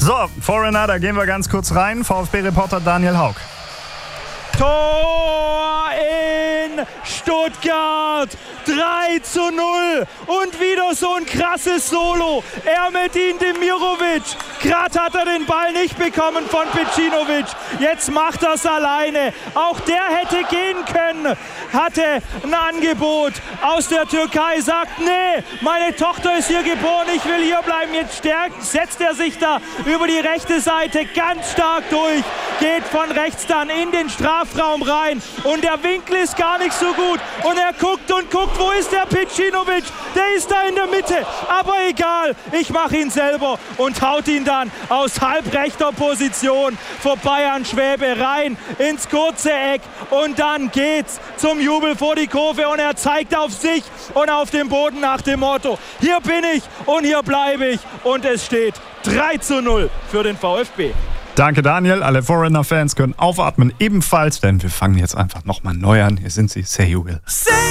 So, Foreigner, da gehen wir ganz kurz rein. VfB-Reporter Daniel Haug. Tor in Stuttgart, 3:0 und wieder so ein krasses Solo. Ermedin Demirovic, gerade hat er den Ball nicht bekommen von Pecinovic, jetzt macht er es alleine. Auch der hätte gehen können, hatte ein Angebot aus der Türkei, sagt, nee, meine Tochter ist hier geboren, ich will hier bleiben. Jetzt setzt er sich da über die rechte Seite ganz stark durch, geht von rechts dann in den Strafraum rein und der Winkel ist gar nicht so gut und er guckt und guckt, wo ist der Pecinovic? Der ist da in der Mitte, aber egal, ich mache ihn selber und haut ihn dann aus halbrechter Position vorbei an Schwäbe rein ins kurze Eck und dann geht's zum Jubel vor die Kurve und er zeigt auf sich und auf den Boden nach dem Motto, hier bin ich und hier bleibe ich und es steht 3:0 für den VfB. Danke Daniel, alle Foreigner-Fans können aufatmen ebenfalls, denn wir fangen jetzt einfach nochmal neu an. Hier sind sie, Say You Will.